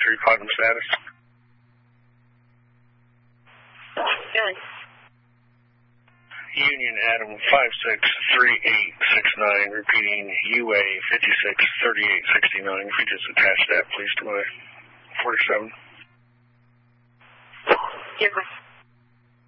quantum status. Good. Union Adam 563869, repeating UA 563869. If you just attach that, please, to my 47. Yes,